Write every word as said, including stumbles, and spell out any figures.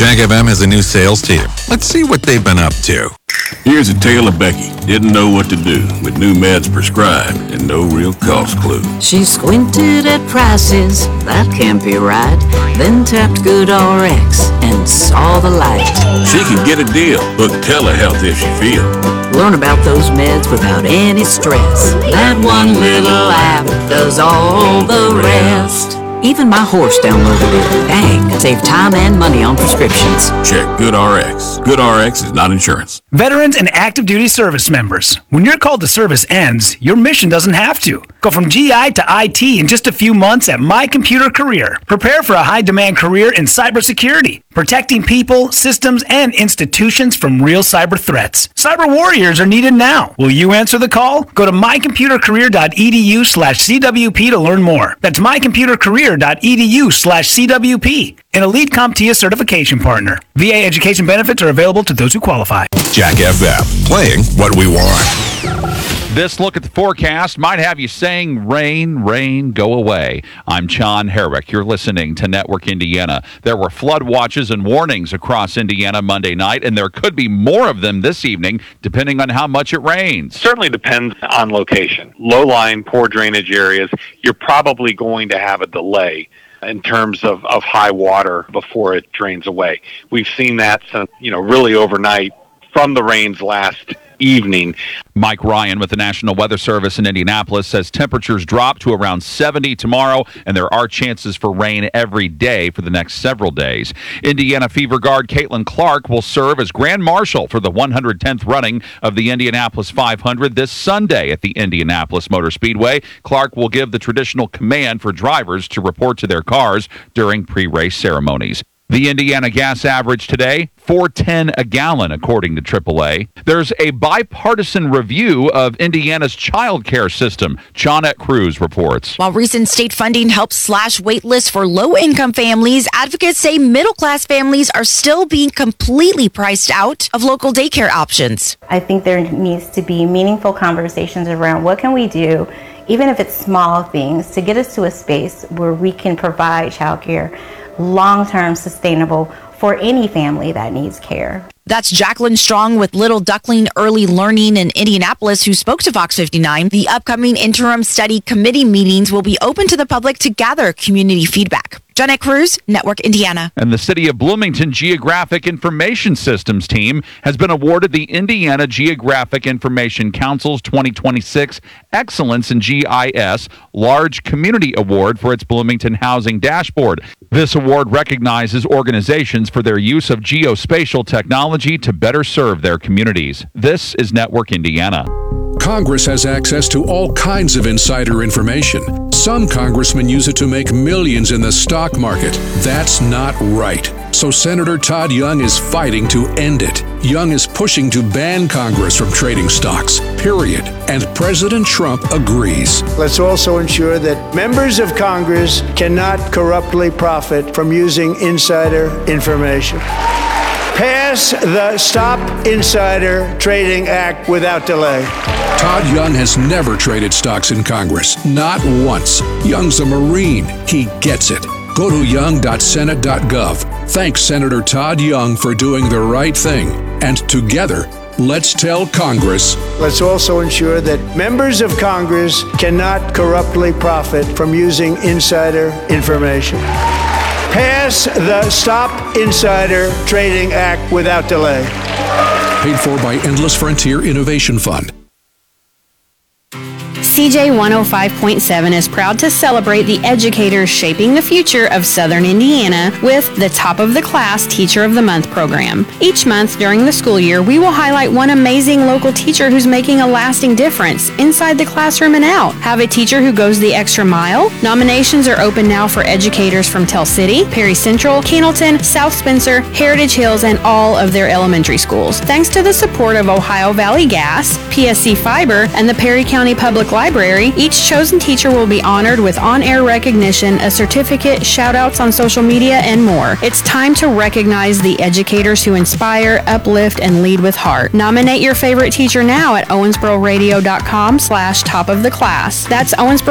Jack F M has a new sales team. Let's see what they've been up to. Here's a tale of Becky. Didn't know what to do with new meds prescribed and no real cost clue. She squinted at prices, that can't be right. Then tapped GoodRx and saw the light. She can get a deal. Book telehealth if she feels. Learn about those meds without any stress. That one little app does all the rest. Even my horse downloaded it. Dang, save time and money on prescriptions. Check GoodRx. GoodRx is not insurance. Veterans and active duty service members. When your call to service ends, your mission doesn't have to. Go from G I to I T in just a few months at My Computer Career. Prepare for a high-demand career in cybersecurity, protecting people, systems, and institutions from real cyber threats. Cyber warriors are needed now. Will you answer the call? Go to mycomputercareer.edu slash CWP to learn more. That's mycomputercareer.edu slash CWP. An Elite CompTIA certification partner. V A education benefits are available to those who qualify. Jack F M, playing what we want. This look at the forecast might have you saying, rain, rain, go away. I'm John Herrick. You're listening to Network Indiana. There were flood watches and warnings across Indiana Monday night, and there could be more of them this evening, depending on how much it rains. Certainly depends on location. Low-lying, poor drainage areas, you're probably going to have a delay in terms of, of high water before it drains away. We've seen that, you know, really overnight from the rains last evening. Mike Ryan with the National Weather Service in Indianapolis says temperatures drop to around seventy tomorrow, and there are chances for rain every day for the next several days. Indiana Fever Guard Caitlin Clark will serve as Grand Marshal for the one hundred tenth running of the Indianapolis five hundred this Sunday at the Indianapolis Motor Speedway. Clark will give the traditional command for drivers to report to their cars during pre-race ceremonies. The Indiana gas average today, four ten a gallon, according to triple A. There's a bipartisan review of Indiana's child care system. Shawnette Cruz reports. While recent state funding helps slash wait lists for low-income families, advocates say middle-class families are still being completely priced out of local daycare options. I think there needs to be meaningful conversations around what can we do, even if it's small things, to get us to a space where we can provide childcare long-term sustainable for any family that needs care. That's Jacqueline Strong with Little Duckling Early Learning in Indianapolis, who spoke to Fox fifty-nine. The upcoming interim study committee meetings will be open to the public to gather community feedback. Janet Cruz, Network Indiana. And the City of Bloomington Geographic Information Systems team has been awarded the Indiana Geographic Information Council's twenty twenty-six Excellence in G I S Large Community Award for its Bloomington Housing Dashboard. This award recognizes organizations for their use of geospatial technology to better serve their communities. This is Network Indiana. Congress has access to all kinds of insider information. Some congressmen use it to make millions in the stock market. That's not right. So Senator Todd Young is fighting to end it. Young is pushing to ban Congress from trading stocks, period. And President Trump agrees. Let's also ensure that members of Congress cannot corruptly profit from using insider information. Pass the Stop Insider Trading Act without delay. Todd Young has never traded stocks in Congress, not once. Young's a Marine. He gets it. Go to young dot senate dot gov. Thanks Senator Todd Young for doing the right thing. And together, let's tell Congress. Let's also ensure that members of Congress cannot corruptly profit from using insider information. Pass the Stop Insider Trading Act without delay. Paid for by Endless Frontier Innovation Fund. C J one oh five point seven is proud to celebrate the educators shaping the future of Southern Indiana with the Top of the Class Teacher of the Month program. Each month during the school year, we will highlight one amazing local teacher who's making a lasting difference inside the classroom and out. Have a teacher who goes the extra mile? Nominations are open now for educators from Tell City, Perry Central, Cannleton, South Spencer, Heritage Hills, and all of their elementary schools. Thanks to the support of Ohio Valley Gas, P S C Fiber, and the Perry County Public Library, each chosen teacher will be honored with on-air recognition, a certificate, shout-outs on social media, and more. It's time to recognize the educators who inspire, uplift, and lead with heart. Nominate your favorite teacher now at owensboro radio dot com slash top of the class. That's Owensboro